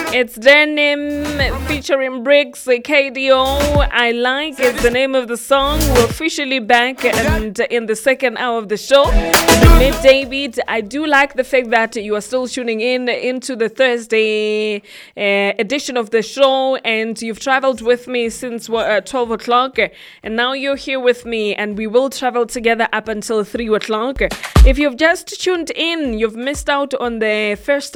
It's Denim featuring Briggs, KDO. I Like is the name of the song. We're officially back and in the second hour of the show, the midday beat. I do like the fact that you are still tuning in into the Thursday edition of the show, and you've traveled with me since 12 o'clock, and now you're here with me, and we will travel together up until 3 o'clock. If you've just tuned in, you've missed out on the first